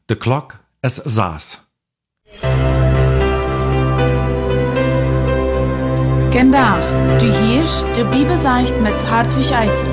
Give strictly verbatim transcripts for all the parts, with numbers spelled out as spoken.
De klok is zes. Vandaag, du hörst de Bibelzeicht mit Hartwig Eidsen.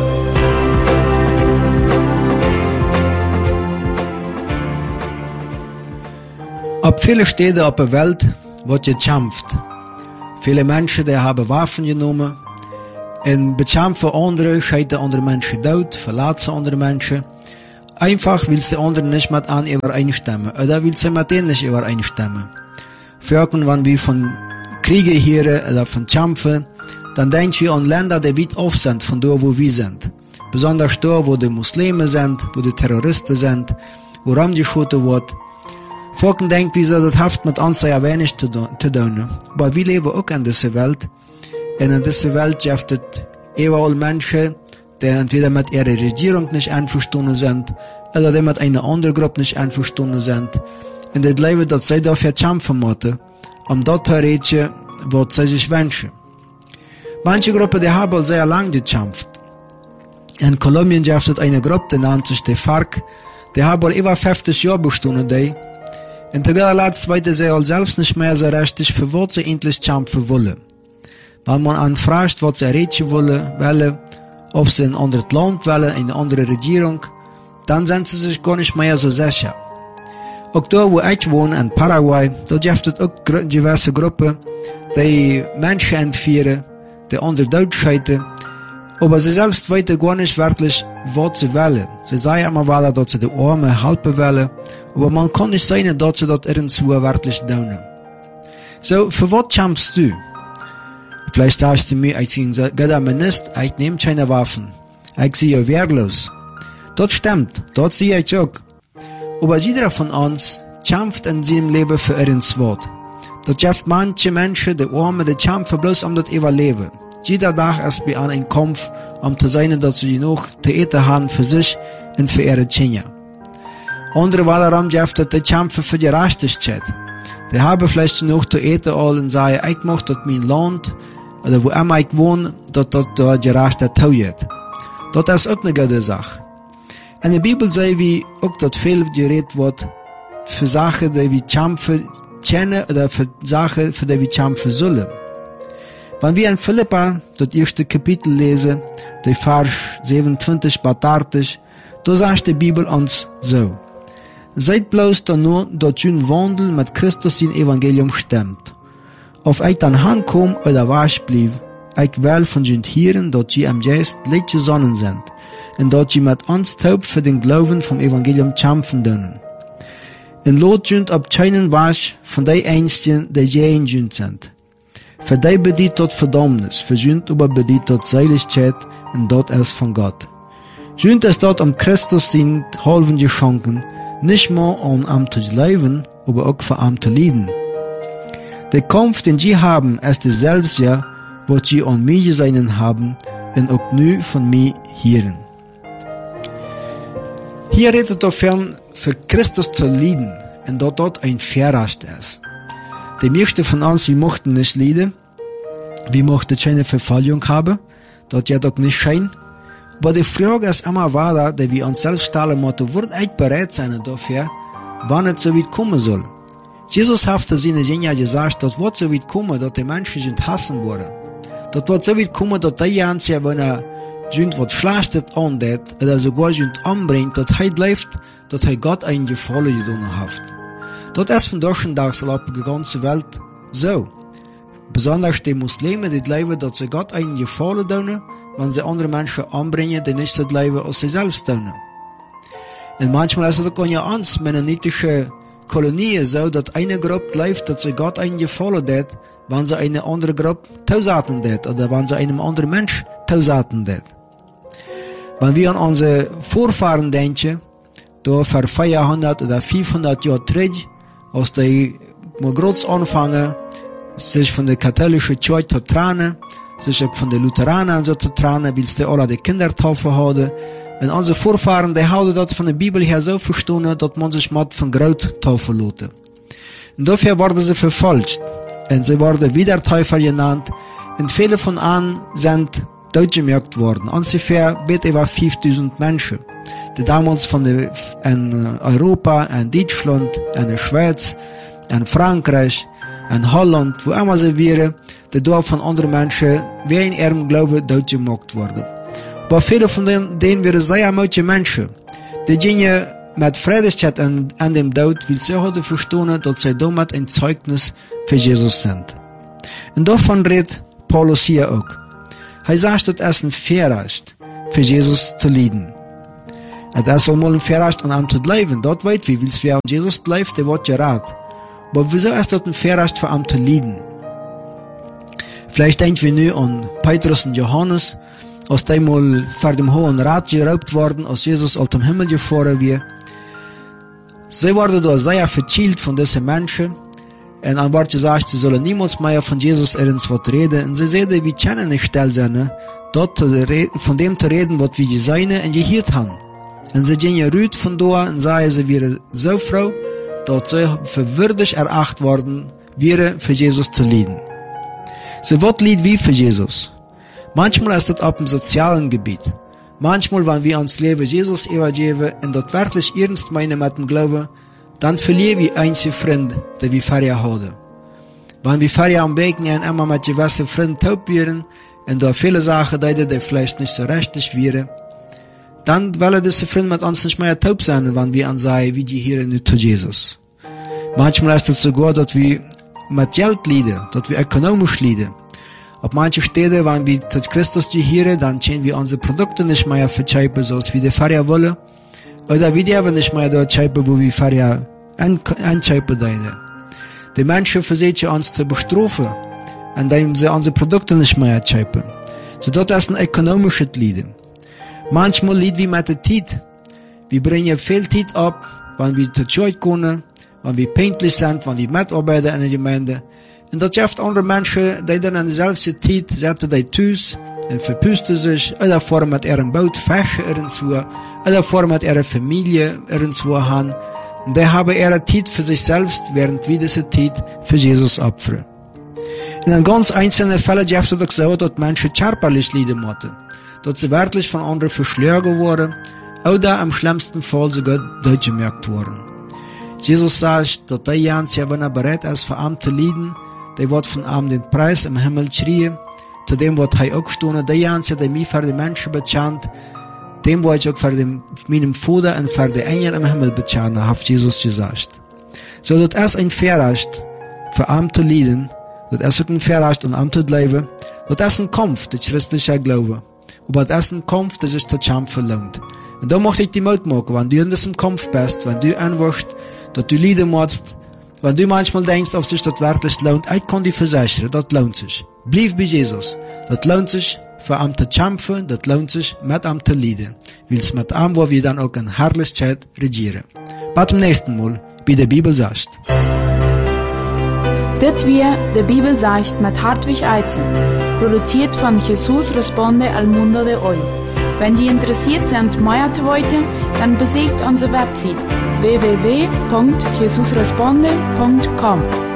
Op viele Städte op der Welt wird gekämpft. Viele Menschen, die haben Waffen genommen und bekämpfen andere, scheiden andere Menschen dood, verlassen andere Menschen. Einfach weil die anderen nicht mit an übereinstimmen oder weil sie mit denen nicht übereinstimmen. Früher, wenn wir von Kriege hören oder von Kämpfen, dann denken wir an Länder, die weit auf sind von dort, wo wir sind. Besonders dort, wo die Muslime sind, wo die Terroristen sind, wo rumgeschossen wird. Volken denken, wie so, das hat mit uns sehr wenig zu tun. Aber wir leben auch in dieser Welt. Und in dieser Welt gibt es überall Menschen, die entweder mit ihrer Regierung nicht einverstanden sind, oder die mit einer anderen Gruppe nicht einverstanden sind. Und das Leben, das sie dafür kämpfen müssen, um dort zu erreichen, was sie sich wünschen. Manche Gruppen, die haben sehr lange gekämpft. In Kolumbien gibt es eine Gruppe, die nennt sich die FARC, die haben über fünfzig Jahre bestanden. Und zu guter Letzt weiter sie auch selbst nicht mehr so richtig, für was sie endlich kämpfen wollen. Wenn man anfragt, was sie erreichen wollen, wollen, ob sie ein anderes Land wollen, eine andere Regierung, dann sind sie sich gar nicht mehr so sicher. Auch da, wo ich wohne, in Paraguay, da gibt es auch gewisse Gruppen, die Menschen entführen, die andere Deutschheiten, aber sie selbst weiter gar nicht wirklich, was sie wollen. Sie sagen immer weiter, dass sie die Armen helfen wollen, aber man kann nicht sagen, dass sie das irgendwo wirklich tun. So, für was kämpfst du? Vielleicht sagst du mir, ich sage, Gott mir nicht, ich nehme keine Waffen. Ich sehe wehrlos. Das stimmt, das sehe ich auch. Aber jeder von uns kämpft in seinem Leben für irgendwas Wort. Das gibt manche Menschen, die Armen, die kämpfen bloß um das Überleben. Jeder Tag ist bei einem Kampf, um zu sein, dass sie genug zu essen haben für sich und für ihre Kinder. Andere wiederum gibt es, die kämpfen für die Gerechtigkeit. Die haben vielleicht genug zu essen und sagen, ich möchte, dass mein Land, oder wo immer ich wohne, dass das da gerecht taugt. Das ist auch eine gute Sache. In der Bibel sehen wir auch, dass viel geredet wird für Sachen, die wir kämpfen kennen oder für Sachen, für die wir kämpfen sollen. Wenn wir in Philippa das erste Kapitel lesen, die Vers siebenundzwanzig bis achtzig, da sagt die Bibel uns so: Seid bloß dann nur, dass ihr Wandel mit Christus in Evangelium stimmt. Auf euch dann Handkom oder wasch blieb, ich will von den Hieren, dass ihr am Geist leidliche Sonnen sind, und dass ihr mit uns taub für den Glauben vom Evangelium kämpfen dürfen. Und lot jünd ab keinen wasch von die Einzigen, die jähen jünd sind. Für die bedient dort Verdammnis, für jünd aber bedient dort Seiligkeit, und dort ist von Gott. Jünd ist dort um Christus sind halben geschenken, nicht nur um am zu leben, aber auch für am zu leiden. Der Kampf, den sie haben, ist derselbe, ja, was sie an mir gesehen haben, und auch nu von mir hören. Hier redet davon, für Christus zu leiden, und dort dort ein Verrast ist. Die meisten von uns, wir mochten nicht leiden, wir mochten keine Verfolgung haben, das ja doch nicht schein. Aber die Frage ist immer weiter, dass wir uns selbst stellen müssen, wird ich bereit sein dafür, wann es so weit kommen soll. Jesus hat zu seinen Jüngern gesagt, das wird so weit kommen, dass die Menschen sind hassen worden. Das wird so weit kommen, dass die Ganze, wenn er sind was Schlechtes andet, oder sogar sind anbringt, dass er lebt, dass er Gott einen Gefallen getan hat. Das ist von Durchendags auf der ganzen Welt so. Besonders die Muslime, die leben, dass sie Gott einen Gefallen tun, wenn sie andere Menschen anbringen, die nicht so leben, als sie selbst tun. Und manchmal ist es auch ja uns, mennonitische Kolonien so, dass eine Gruppe lebt, dass sie Gott einen Gefallen tut, wenn sie eine andere Gruppe tausaten tut, oder wenn sie einem anderen Mensch tausaten tut. Wenn wir an unsere Vorfahren denken, da vor vierhundert oder fünfhundert Jahren zurück, als die mal groß anfangen, sich von der katholischen Kirche zu trennen, sich auch von den Lutheranern so zu trennen, weil sie alle die Kindertaufe haben. Und unsere Vorfahren, die haben das von der Bibel her so verstanden, dass man sich mit von Graut taufen lässt. Und dafür wurden sie verfolgt. Und sie wurden Wiedertäufer genannt. Und viele von ihnen sind durchgemerkt worden. Ungefähr wird über fünftausend Menschen. die damals von der, in Europa, in Deutschland, in der Schweiz, in Frankreich, in Holland, wo immer sie wären, die dort von anderen Menschen, wie in ihrem Glauben, doodgemaakt worden. Aber viele von denen, denen wären sehr manche Menschen, die gingen mit Freudigkeit an, an dem Tod, weil sie heute verstehen, dass sie damit ein Zeugnis für Jesus sind. Und davon redet Paulus hier auch. Er sagt, dass es ein Verrecht für Jesus zu leiden. Es ist einmal ein Verrecht an ihm zu leben. Dort weit wie, weil es für Jesus lebt, der wird gerat. Aber wieso ist das ein Verrecht für ihn zu leiden? Vielleicht denken wir nu an Petrus und Johannes, als die mal vor dem Hohen Rat geraubt worden, als Jesus aus dem Himmel gefahren wird. Sie wurden da sehr verzielt von diesen Menschen. Und dann wurde gesagt, sie sollen niemals mehr von Jesus irgendwas reden. Und sie sehen, wie können nicht still sein, dort von dem zu reden, was wir seine und gehört haben. Und sie gehen rüd von da und sagen, sie wären so froh, dass sie für würdig erachtet worden wären, für Jesus zu leiden. Sie wird leid wie für Jesus. Manchmal ist das auf dem sozialen Gebiet. Manchmal, wenn wir uns Leben Jesus übergeben und das wirklich ernst meinen mit dem Glauben, dann verlieren wir einige Freunde, die wir vorher hatten. Wenn wir vorher am Weg gehen, immer mit gewissen Freunden taub wären und da viele Sachen deuten, die vielleicht nicht so richtig wären, dann wollen diese Freunde mit uns nicht mehr taub sein, wenn wir ansagen, wie die hier nicht zu Jesus. Manchmal ist es sogar, dass wir mit Geld leiden, dass wir ökonomisch leiden. Auf manche Städte, wenn wir zu Christus gehören, dann können wir unsere Produkte nicht mehr verkaufen, so wie die vorher wollen. Oder wir dürfen nicht mehr dort kaufen, wo wir vorher einkaufen dürfen. Die Menschen versuchen uns zu bestrafen, indem sie unsere Produkte nicht mehr kaufen. So dort ist ein ökonomisches Leiden. Manchmal leiden wir mit der Zeit. Wir bringen viel Zeit ab, wenn wir zur Schule kommen, wenn wir pünktlich sind, wenn wir mitarbeiten in der Gemeinde. Und das schafft andere Menschen, die dann in derselben Zeit setzen die Tüß und verpusten sich, oder fahren mit ihrem Boot Fische irgendwo, oder fahren mit ihrer Familie irgendwo hin. Und die haben ihre Zeit für sich selbst, während wir diese Zeit für Jesus opfern. In einem ganz einzelnen Fall schafft es auch so, dass Menschen körperlich leiden müssen, dass sie wirklich von anderen verschlagen wurden, oder am schlimmsten Fall sogar durchgemerkt wurden. Jesus sagt, dass derjenige, wenn er bereit ist, für ihn zu leiden, der wird von ihm den Preis im Himmel schreien. Zu dem wird er auch stehen. Derjenige, der mich für die Menschen bezahlt, dem wird ich auch für den, meinem Vater und für die Engel im Himmel bezahlen, hat Jesus gesagt. So, das ist ein Verrecht, für ihn zu leiden, das ist ein Verrecht, um ihm zu leben, das ist ein Kampf, der christliche Glaube. Aber das ist ein Kampf, der sich zu kämpfen lohnt. Und da möchte ich die Mut machen, wenn du in diesem Kampf bist, wenn du anwirst, dass du leiden musst, wenn du manchmal denkst, ob sich das wirklich lohnt, ich kann dir versichern, das lohnt sich. Bleib bei Jesus. Das lohnt sich, für ihn zu kämpfen, das lohnt sich, mit ihm zu leiden. Weil es mit ihm, wo wir dann auch in Herrlichkeit regieren. Bis zum nächsten Mal, wie die Bibel sagt. Das wir die Bibel sagt mit Hartwig Eizen, produziert von Jesus Responde al Mundo de Hoy. Wenn Sie interessiert sind, mehr zu wissen, dann besucht unsere Website w w w punkt jesus responde punkt com.